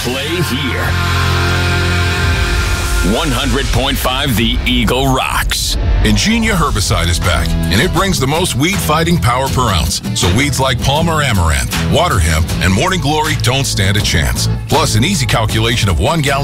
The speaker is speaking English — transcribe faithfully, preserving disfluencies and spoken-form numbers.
play here. one hundred point five The Eagle rocks. Ingenia herbicide is back, and it brings the most weed-fighting power per ounce. So weeds like Palmer amaranth, water hemp, and morning glory don't stand a chance. Plus, an easy calculation of one gallon